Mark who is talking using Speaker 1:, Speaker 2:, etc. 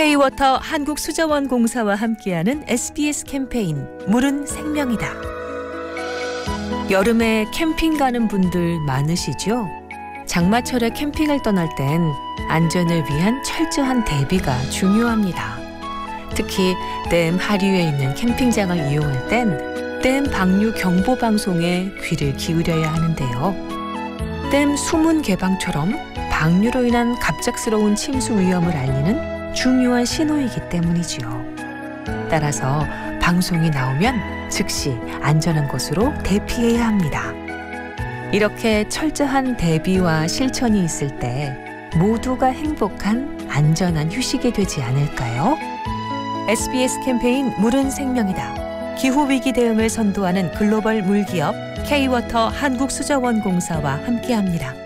Speaker 1: K-워터 한국수자원공사와 함께하는 SBS 캠페인 물은 생명이다. 여름에 캠핑 가는 분들 많으시죠? 장마철에 캠핑을 떠날 땐 안전을 위한 철저한 대비가 중요합니다. 특히 댐 하류에 있는 캠핑장을 이용할 땐 댐 방류 경보 방송에 귀를 기울여야 하는데요. 댐 수문 개방처럼 방류로 인한 갑작스러운 침수 위험을 알리는 중요한 신호이기 때문이지요. 따라서 방송이 나오면 즉시 안전한 곳으로 대피해야 합니다. 이렇게 철저한 대비와 실천이 있을 때 모두가 행복한 안전한 휴식이 되지 않을까요? SBS 캠페인 물은 생명이다. 기후위기 대응을 선도하는 글로벌 물기업 K-워터 한국수자원공사와 함께합니다.